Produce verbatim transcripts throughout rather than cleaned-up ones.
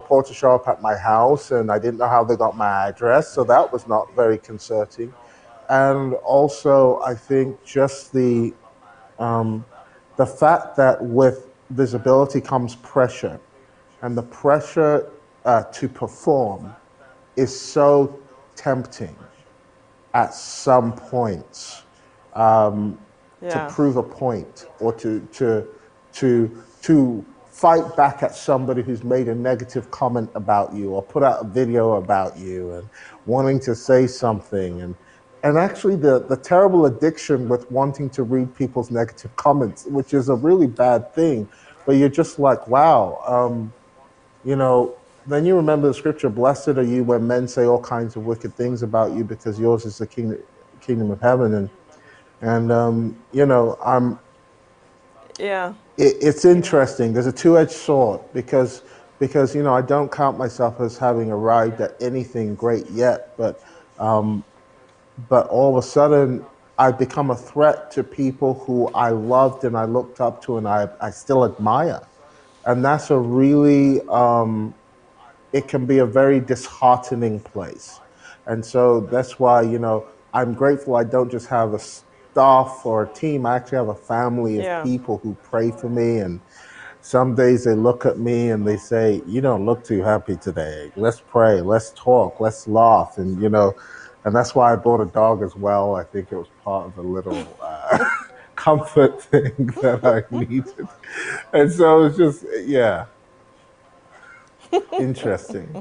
report to show up at my house, and I didn't know how they got my address, so that was not very concerning. And also, I think just the um, the fact that with visibility comes pressure, and the pressure uh, to perform is so tempting at some points, um, to Yeah. prove a point or to to to to fight back at somebody who's made a negative comment about you or put out a video about you and wanting to say something, and and actually the the terrible addiction with wanting to read people's negative comments, which is a really bad thing, but you're just like, wow, um, you know, then you remember the scripture, blessed are you when men say all kinds of wicked things about you, because yours is the kingdom, kingdom of heaven. And, and um, you know, I'm, Yeah. it, it's interesting. There's a two-edged sword because, because, you know, I don't count myself as having arrived at anything great yet, but, um, but all of a sudden I've become a threat to people who I loved and I looked up to and I, I still admire. And that's a really, um, it can be a very disheartening place. And so that's why, you know, I'm grateful I don't just have a staff or a team. I actually have a family of Yeah. people who pray for me. And some days they look at me and they say, you don't look too happy today. Let's pray, let's talk, let's laugh. And, you know, and that's why I bought a dog as well. I think it was part of a little uh, comfort thing that I needed. And so it's just, yeah, interesting.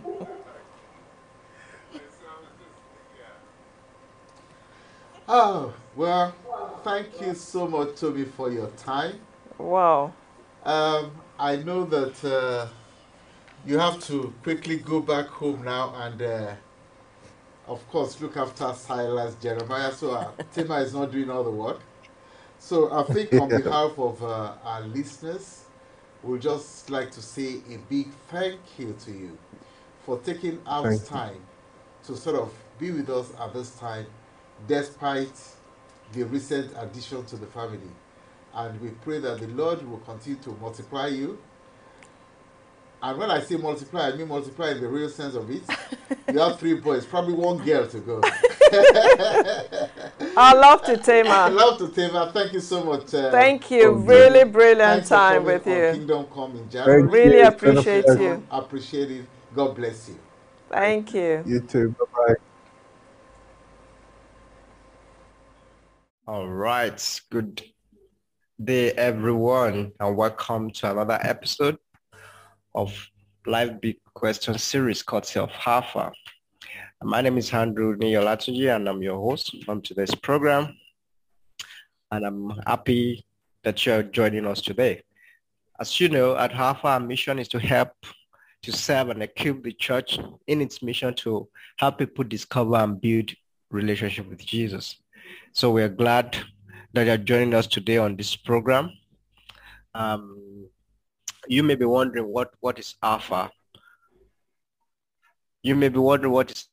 Oh, well, thank you so much, Toby, for your time. Wow. Um, I know that uh, you have to quickly go back home now and, uh, of course, look after Silas, Jeremiah. So uh, Tima is not doing all the work. So I think on Yeah. behalf of uh, our listeners, we'd just like to say a big thank you to you for taking out Thank you. time to sort of be with us at this time, despite the recent addition to the family. And we pray that the Lord will continue to multiply you. And when I say multiply, I mean multiply in the real sense of it. You have three boys, probably one girl to go. I love to I Tema. love to Tema. Thank you so much. Uh, Thank you. Oh, good. Really brilliant Thanks for time coming with on you. Kingdom Come in Thank January. Really you. It's been a appreciate pleasure. you. Appreciate it. God bless you. Thank you. You too. Bye bye. All right. Good day, everyone, and welcome to another episode of Live Big Question series courtesy of Hafa. My name is Andrew Niyolatunji, and I'm your host from today's program. And I'm happy that you're joining us today. As you know, at Hafa, our mission is to help to serve and equip the church in its mission to help people discover and build relationship with Jesus. So we're glad that you're joining us today on this program. Um, you may be wondering what, what is Alpha. You may be wondering what is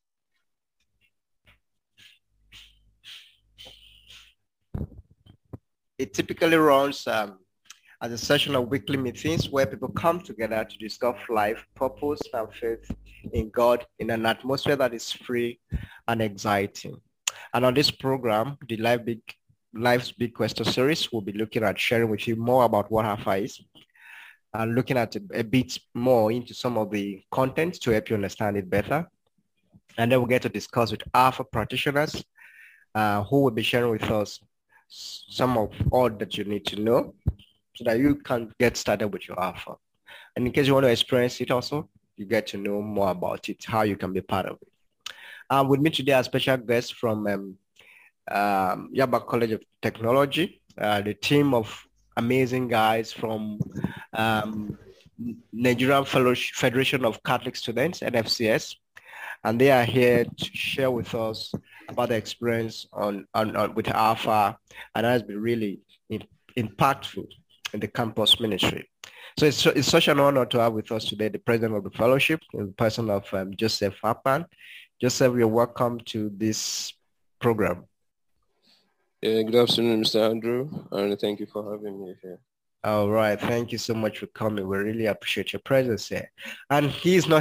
It typically runs um, as a session of weekly meetings where people come together to discuss life, purpose, and faith in God in an atmosphere that is free and exciting. And on this program, the Live Big Life's Big Question series, we'll be looking at sharing with you more about what Alpha is and looking at a, a bit more into some of the content to help you understand it better. And then we'll get to discuss with Alpha practitioners uh, who will be sharing with us some of all that you need to know so that you can get started with your Alpha. And in case you want to experience it also, you get to know more about it, how you can be part of it. Uh, with me today are special guests from um, um, Yaba College of Technology, uh, the team of amazing guys from um, Nigerian Fellowship, Federation of Catholic Students, N F C S, and they are here to share with us about the experience on, on, on with Alpha, and that has been really in, impactful in the campus ministry. So it's, it's such an honor to have with us today the president of the fellowship, in the person of um, Joseph Apan. Joseph, you're welcome to this program. Yeah, good afternoon, Mister Andrew, and thank you for having me here. All right. Thank you so much for coming. We really appreciate your presence here. And he's not